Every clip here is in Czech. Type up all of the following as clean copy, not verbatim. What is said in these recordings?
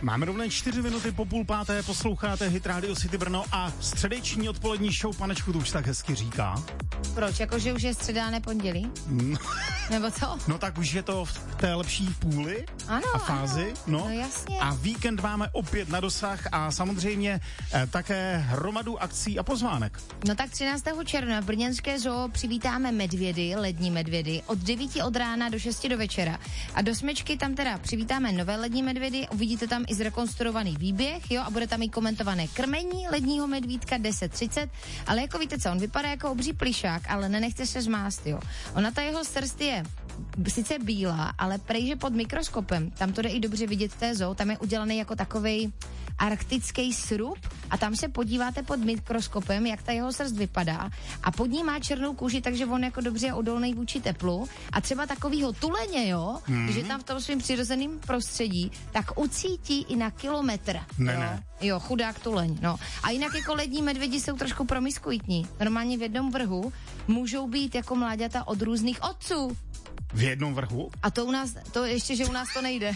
Máme rovné 4 minuty po 4:30, posloucháte Hit Radio City Brno a středeční odpolední show, panečku, to už tak hezky říká. Proč? Jakože už je středa, ne pondělí? Nebo co? No tak už je to v té lepší půli a fázi. No jasně. A víkend máme opět na dosah a samozřejmě také hromadu akcí a pozvánek. No tak 13. června v brněnské zoo přivítáme medvědy, lední medvědy, od 9 od rána do 6 do večera. A do smečky tam teda přivítáme nové lední medvědy, uvidíte tam i zrekonstruovaný výběh, jo, a bude tam i komentované krmení ledního medvídka 10:30, ale jako víte co, on vypadá jako obří plišák, ale nenechte se zmást, jo. Ona ta jeho srst je sice bílá, ale prejže pod mikroskopem, tam to jde i dobře vidět v té zoo, tam je udělaný jako takovej arktický srub a tam se podíváte pod mikroskopem, jak ta jeho srst vypadá a pod ní má černou kůži, takže on jako dobře je odolný vůči teplu a třeba takovýho tuleně, jo, když je tam v tom svým přirozeném prostředí, tak ucítí i na kilometr. Jo, chudák tuleň, no. A jinak jako lední medvědi jsou trošku promiskuitní. Normálně v jednom vrhu můžou být jako mláďata od různých otců. V jednom vrhu? A to u nás, to ještě, že u nás to nejde.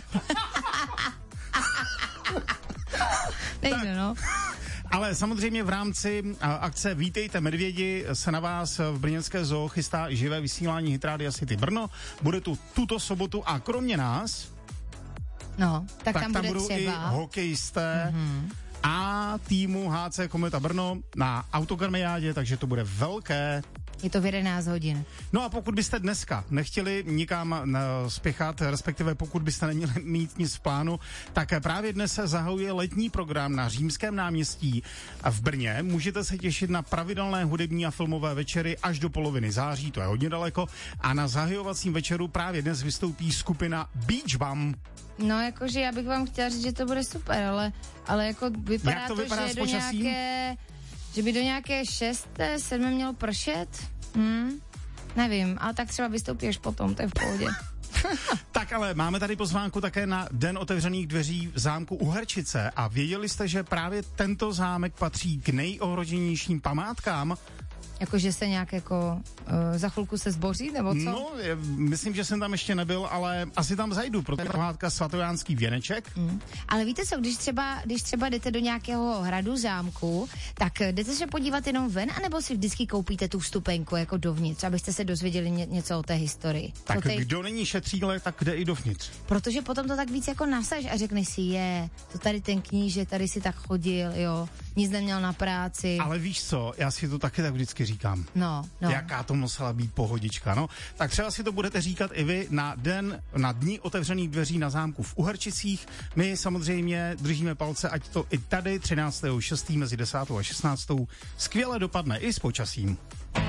Nejde, no. Ale samozřejmě v rámci akce Vítejte medvědi se na vás v brněnské zoo chystá živé vysílání Hit Radio City Brno. Bude tu tuto sobotu a kromě nás tak tam bude budou třeba i hokejisté a týmu HC Kometa Brno na autokarmiádě, takže to bude velké. Je to v 11 hodin. No a pokud byste dneska nechtěli nikam spěchat, respektive pokud byste neměli mít nic v plánu, tak právě dnes se zahajuje letní program na Římském náměstí v Brně. Můžete se těšit na pravidelné hudební a filmové večery až do poloviny září, to je hodně daleko. A na zahajovacím večeru právě dnes vystoupí skupina Beach Bum. No, jakože já bych vám chtěla říct, že to bude super, ale jako vypadá to, že do nějaké, že by do nějaké 6., 7. mělo pršet. Nevím, ale tak třeba vystoupí až potom, to je v pohodě. Tak ale máme tady pozvánku také na Den otevřených dveří v zámku Uherčice a věděli jste, že právě tento zámek patří k nejohroženějším památkám? Jakože se nějak jako za chvilku se zboří, nebo co? No, myslím, že jsem tam ještě nebyl, ale asi tam zajdu, protože památka Svatojánský věneček. Ale víte co, když třeba jdete do nějakého hradu, zámku, tak jdete se podívat jenom ven, anebo si vždycky koupíte tu vstupenku jako dovnitř, abyste se dozvěděli něco o té historii? Tak kdo není šetříle, tak jde i dovnitř. Protože potom to tak víc jako nasaž a řekneš si, to tady ten kníže, tady si tak chodil, jo, nic neměl na práci. Ale víš co, já si to taky tak vždycky říkám. No. Jaká to musela být pohodička, no. Tak třeba si to budete říkat i vy na dni otevřených dveří na zámku v Uherčicích. My samozřejmě držíme palce, ať to i tady 13.6. mezi 10. a 16. skvěle dopadne i s počasím.